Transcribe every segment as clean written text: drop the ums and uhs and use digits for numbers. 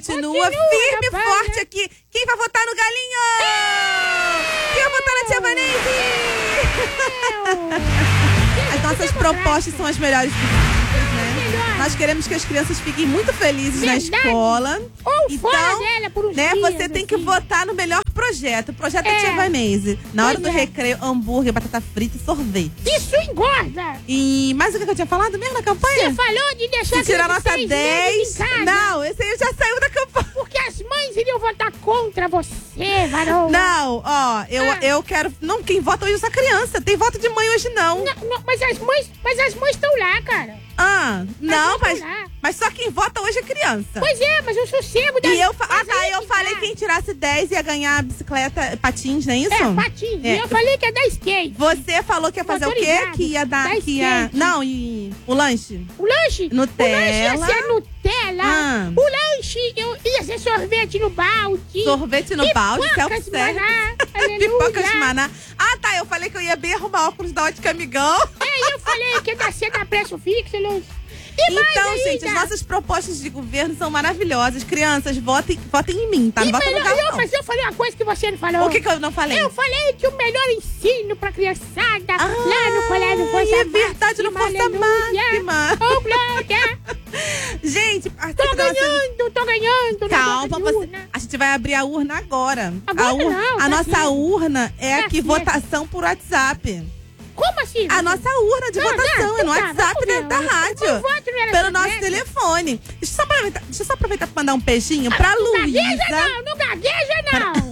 continua firme e forte aqui. Quem vai votar no Galinho? Quem vai votar na Tia Vanese? As nossas propostas são as melhores possíveis, né? Nós queremos que as crianças fiquem muito felizes na escola. Ou então, fora dela por uns né, dias, você tem que votar no melhor projeto. O projeto da Tia Vanese. Na hora do recreio, hambúrguer, batata frita e sorvete. Isso engorda! E mais o que eu tinha falado mesmo na campanha? Você falou de deixar de tirar nota 6 10. em casa. Não, esse aí já saiu da campanha. Porque as mães iriam votar contra você, varão. Não, ó, eu quero. Não, quem vota hoje é essa criança. Tem voto de mãe hoje, não. Não, mas as mães estão lá, cara. Não, mas só quem vota hoje é criança. Pois é, mas o sossego da... E eu falei que quem tirasse 10 ia ganhar bicicleta, patins, não é isso? Patins. E eu falei que ia dar skate. Você falou que ia fazer o quê? Que ia dar... Não, e o lanche? O lanche? Nutella. O lanche ia ser Nutella. O lanche ia ser sorvete no balde. Sorvete no balde, self-service. Pipocas de maná. Eu falei que eu ia bem arrumar óculos da Ótica Amigão. Eu falei que ia ser da Preço Fixo, Luz. Então, gente, as nossas propostas de governo são maravilhosas. Crianças, votem em mim, tá? Não votem no Galo, não. Mas eu falei uma coisa que você não falou. O que eu não falei? Eu falei que o melhor ensino pra criançada lá no colégio Força Máxima. É verdade, no Força Máxima. Oh, Glória. Gente, tô ganhando. Calma, a gente vai abrir a urna agora. A nossa urna é aqui, votação por WhatsApp. Como assim? A nossa urna de votação é no WhatsApp da rádio. Pelo nosso telefone. Deixa eu só aproveitar pra mandar um beijinho pra Luísa. Não gagueja, não.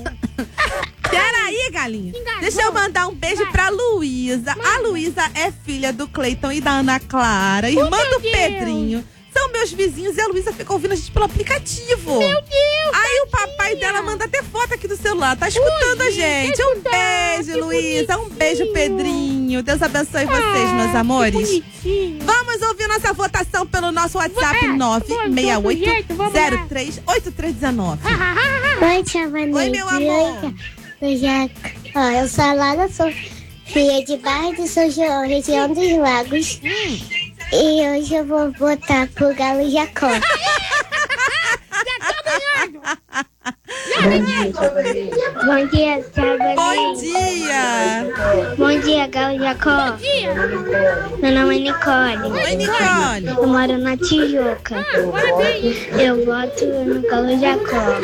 Peraí, galinha. Deixa eu mandar um beijo pra Luísa. A Luísa é filha do Cleiton e da Ana Clara, irmã do Pedrinho. São meus vizinhos e a Luísa fica ouvindo a gente pelo aplicativo. Meu Deus! Aí o papai dela manda até foto aqui do celular. Tá escutando a gente. Um beijo, Luísa. Um beijo, Pedrinho. Deus abençoe vocês, meus amores. Vamos ouvir nossa votação pelo nosso WhatsApp 968-03-8319. Oi, Tia Vanessa. Oi, meu amor. Eu sou a Lara, sou filha de Barra de São João, região dos Lagos. E hoje eu vou votar pro Galo Jacó. Bom dia, Tia Vanessa. Bom dia. Bom dia, Galo Jacó. Bom dia. Meu nome é Nicole. Oi, Nicole. Eu moro na Tijuca. Eu voto no Galo Jacó.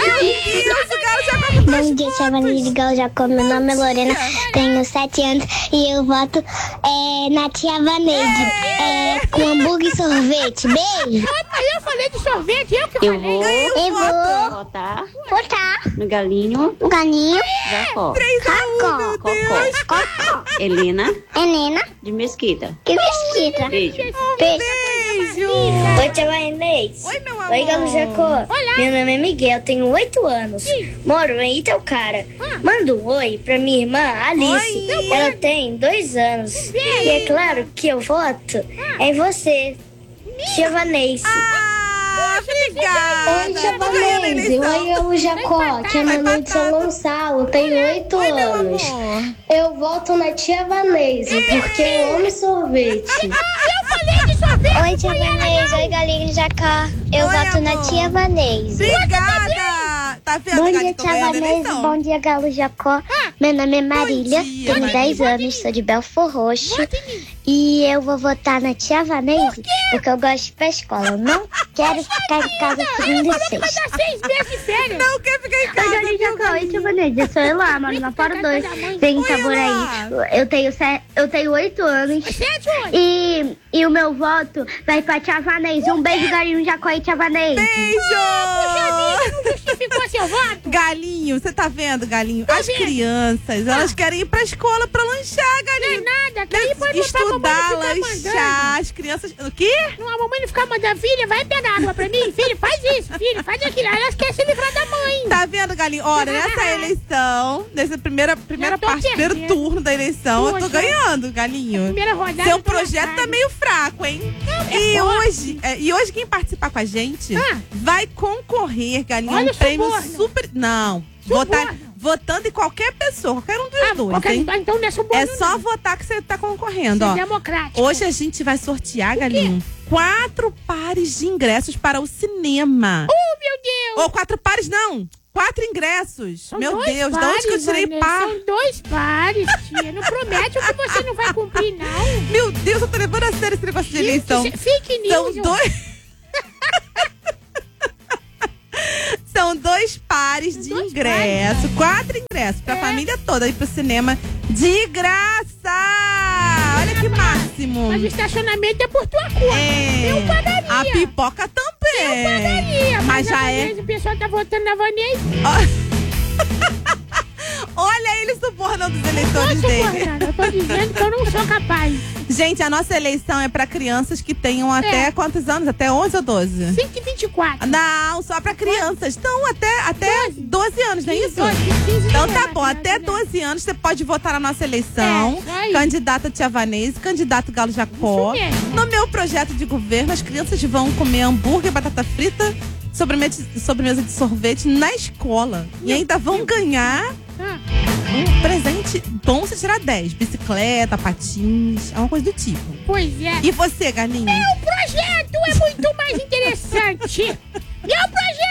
Bom dia, Tia Vanessa de Galo Jacó. Meu nome é Lorena, tenho 7 anos e eu voto na Tia Vanessa. Com hambúrguer e sorvete. Beijo. Eu falei de sorvete, eu que falei. Eu vou votar no Galinho. O Galinho. Jacó. 3-1, meu Deus. Cocó. Helena. De Mesquita. Que Mesquita. Beijo. Beijo. Oi, Tia Vanessa. Oi, meu amor. Oi, Galo Jacó. Olá. Meu nome é Miguel, tenho 8 anos. Moro em Itaocara. Manda um oi pra minha irmã Alice. Ela tem 2 anos. E é claro que eu voto em você, Tia Vanessa. Obrigada. Oi, Tia Vanessa. Oi, Galo Jacó, que é meu nome de São Gonçalo, tenho 8 anos. Eu voto na Tia Vanessa, porque eu amo sorvete. Eu falei de sorvete. Oi, Tia Vanessa. Oi, Galinho Jacó. Eu voto na Tia Vanessa. Obrigada. Tá vendo, Bom dia, Galinho? Tia Vanessa. Bom dia, Galo Jacó. Meu nome é Marília, tenho 10 anos, sou de Belfor Roxo. E eu vou votar na Tia Vanessa porque eu gosto de ir pra escola. Eu não quero ficar em casa segunda e sexta. Vai dar 6 meses de férias. Não quer ficar em casa. Oi, Galinho Jacó. Oi, Tia Vanessa. Eu sou Elá, moro na Fora 2. Tem em Itaboraí. Eu tenho 8 anos. E o meu voto vai pra Tia Vanessa. Um beijo, Galinho Jacó e Tia Vanessa. Beijo. Não justificou seu voto? Galinho, você tá vendo, Galinho? As crianças, elas querem ir pra escola pra lanchar, Galinho. Não é nada. Quer ir pra estudar, lanchar. As crianças... O quê? Não, a mamãe não ficar mandando, filha, vai pegar água pra mim. Filho, faz isso, filho, faz aquilo. Elas querem se livrar da mãe. Tá vendo, Galinho? Olha, nessa eleição, nessa primeira parte, primeiro turno da eleição, eu tô ganhando, Galinho. Primeira rodada. Seu projeto tá meio fraco, hein? E hoje quem participar com a gente vai concorrer, Galinho, a um prêmio super... Não, votando em qualquer pessoa, qualquer um dos dois, hein? Então não é suborno, é só votar que você tá concorrendo, ó. Democrático. Hoje a gente vai sortear, Galinho, 4 pares de ingressos para o cinema. Oh, meu Deus! Ou 4 pares, não. 4 ingressos. São Meu 2 Deus, de pares, onde que eu tirei Vanessa, par? São 2 pares, tia. Não promete o que você não vai cumprir, não. Meu Deus, eu tô levando a sério esse negócio de eleição. Fake news. São 2... São 2 pares de ingresso. 4 ingressos pra família toda ir pro cinema de graça. Olha que máximo. Mas o estacionamento é por tua conta. Eu pagaria. A pipoca também. Eu pagaria. Mas já O pessoal tá votando na Vanessa. Olha ele subornando os eleitores Não dele. eu tô dizendo que eu não sou capaz. Gente, a nossa eleição é pra crianças que tenham até quantos anos? Até 11 ou 12? 124. Não, só pra crianças. Então, até 12 anos, não é isso? 12, 15 Então anos, tá bom, né? até 12 anos você pode votar na nossa eleição. Isso aí. Candidata Tia Vanessa, candidato Galo Jacó. Isso mesmo. No meu projeto de governo, as crianças vão comer hambúrguer, batata frita, sobremesa de sorvete na escola. E ainda vão ganhar um presente bom se tirar 10. Bicicleta, patins, alguma coisa do tipo. Pois é. E você, galinha? Meu projeto é muito mais interessante. Meu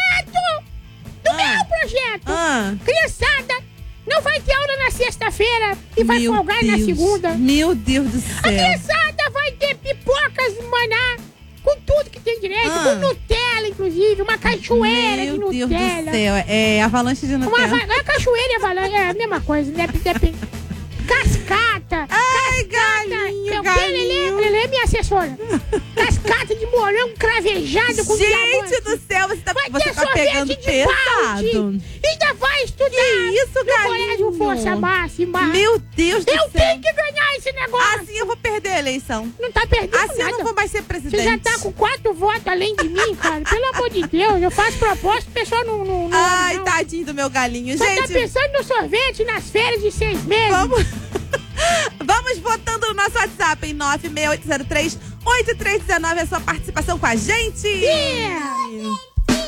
projeto. Criançada, não vai ter aula na sexta-feira e vai folgar na segunda. Meu Deus do A céu. criançada vai ter pipocas, maná, com tudo que tem direito, com Nutella, inclusive, uma cachoeira de Meu Deus Nutella. do céu. É avalanche de Nutella. Uma cachoeira e avalanche, é a mesma coisa, né? Cascata. Ai, galinho, galinho. Lelê é minha assessora. Cascata de morango cravejado com diamante. Gente do céu, você tá pegando de pesado. balde. Ainda vai estudar. Que isso, no galinho? colégio Força Máxima. Meu Deus do céu. Eu tenho que ganhar esse negócio. Assim eu vou perder a eleição. Não tá perdendo Assim nada. eu não vou mais ser presidente. Você já tá com 4 votos além de mim, cara. Pelo amor de Deus, eu faço proposta, o pessoal não Ai, não. tadinho do meu galinho. Só Gente, tá pensando no sorvete nas férias de 6 meses. Vamos votando no nosso WhatsApp em 96803-8319. A sua participação com a gente. Yeah!